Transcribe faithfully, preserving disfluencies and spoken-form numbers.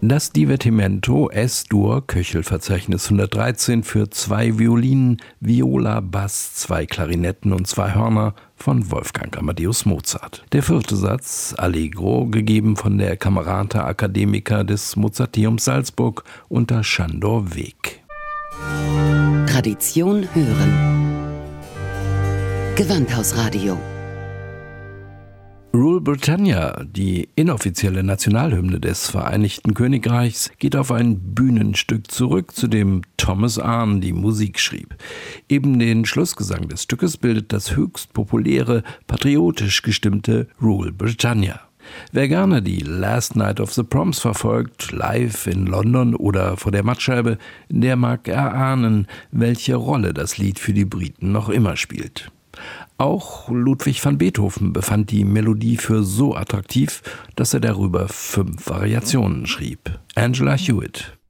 Das Divertimento Es-Dur Köchelverzeichnis hundertdreizehn für zwei Violinen, Viola, Bass, zwei Klarinetten und zwei Hörner von Wolfgang Amadeus Mozart. Der vierte Satz, Allegro, gegeben von der Camerata Academica des Mozarteums Salzburg unter Sándor Wék. Tradition hören. Gewandhausradio. Rule Britannia, die inoffizielle Nationalhymne des Vereinigten Königreichs, geht auf ein Bühnenstück zurück, zu dem Thomas Arne die Musik schrieb. Eben den Schlussgesang des Stückes bildet das höchst populäre, patriotisch gestimmte Rule Britannia. Wer gerne die Last Night of the Proms verfolgt, live in London oder vor der Mattscheibe, der mag erahnen, welche Rolle das Lied für die Briten noch immer spielt. Auch Ludwig van Beethoven befand die Melodie für so attraktiv, dass er darüber fünf Variationen schrieb. Angela Hewitt.